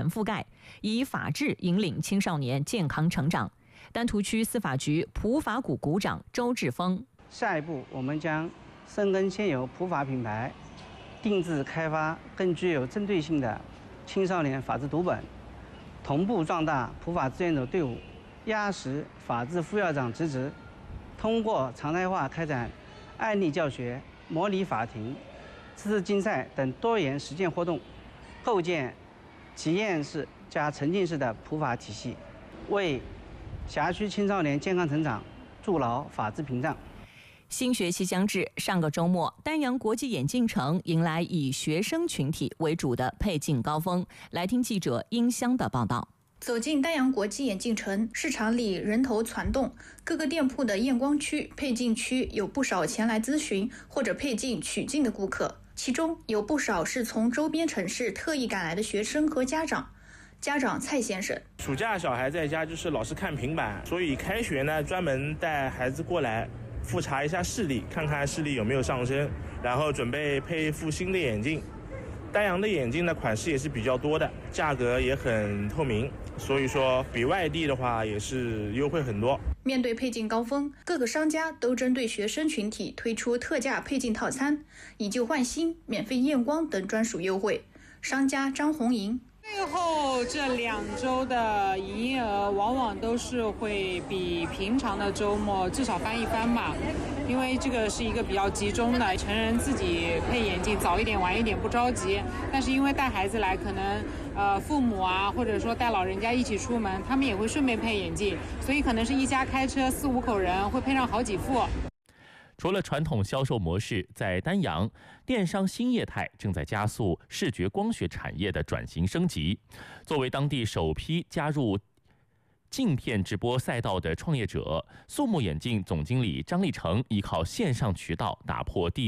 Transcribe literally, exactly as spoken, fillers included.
全覆盖，以法治引领青少年健康成长。丹徒区司法局普法股股长周志峰： 下一步，我们将深耕现有普法品牌，定制开发更具有针对性的青少年法治读本，同步壮大普法志愿者队伍，压实法治副校长职责，通过常态化开展案例教学、模拟法庭、知识竞赛等多元实践活动，构建体验式加沉浸式的普法体系，为辖区青少年健康成长筑牢法治屏障。 新学期将至，上个周末，丹阳国际眼镜城迎来以学生群体为主的配镜高峰。来听记者殷香的报道。 走进丹阳国际眼镜城，市场里人头攒动，各个店铺的验光区、配镜区有不少前来咨询或者配镜取镜的顾客，其中有不少是从周边城市特意赶来的学生和家长。家长蔡先生： 暑假小孩在家就是老是看平板，所以开学呢专门带孩子过来复查一下视力，看看视力有没有上升，然后准备配一副新的眼镜。丹阳的眼镜的款式也是比较多的，价格也很透明，所以说比外地的话也是优惠很多。 面对配镜高峰，各个商家都针对学生群体推出特价配镜套餐，以旧换新、免费验光等专属优惠。商家张红莹： 最后这两周的营业额往往都是会比平常的周末至少翻一番吧，因为这个是一个比较集中的，成人自己配眼镜早一点晚一点不着急，但是因为带孩子来，可能呃父母啊或者说带老人家一起出门，他们也会顺便配眼镜，所以可能是一家开车四五口人会配上好几副。 除了传统销售模式，在丹阳，电商新业态正在加速视觉光学产业的转型升级。作为当地首批加入镜片直播赛道的创业者，速木眼镜总经理张立成依靠线上渠道打破地